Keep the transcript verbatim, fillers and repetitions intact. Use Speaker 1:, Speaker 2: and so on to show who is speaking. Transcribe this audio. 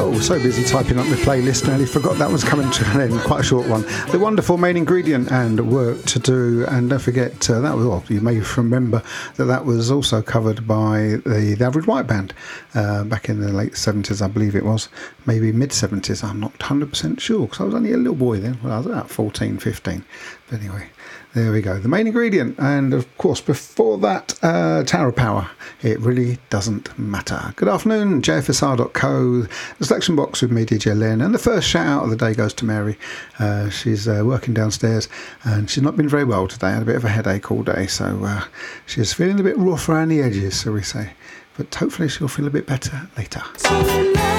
Speaker 1: Oh, so busy typing up my playlist, nearly forgot that was coming to an end. Quite a short one. The wonderful Main Ingredient and Work to Do, and don't forget uh, that was. Well, you may remember that that was also covered by the, the Average White Band uh, back in the late seventies, I believe it was, maybe mid seventies. I'm not one hundred percent sure because I was only a little boy then. Well, I was about fourteen, fifteen. But anyway. There we go, the Main Ingredient, and of course before that, uh, Tower of Power, It Really Doesn't Matter. Good afternoon, J F S R dot co, the selection box with me, D J Len, and the first shout out of the day goes to Mary. Uh, she's uh, working downstairs and she's not been very well today, had a bit of a headache all day, so uh, she's feeling a bit rough around the edges, so we say, but hopefully she'll feel a bit better later.